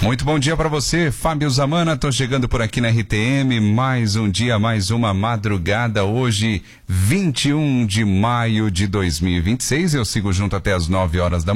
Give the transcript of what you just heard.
Muito bom dia para você, Fábio Zamana. Tô chegando por aqui na RTM. Mais um dia, mais uma madrugada. Hoje, 21 de maio de 2026. Eu sigo junto até as 9 horas da manhã.